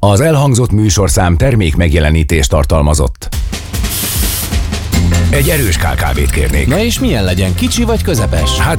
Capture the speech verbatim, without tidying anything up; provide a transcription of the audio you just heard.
Az elhangzott műsorszám termék megjelenítést tartalmazott. Egy erős ká ká vét kérnék. Na és milyen legyen, kicsi vagy közepes? Hát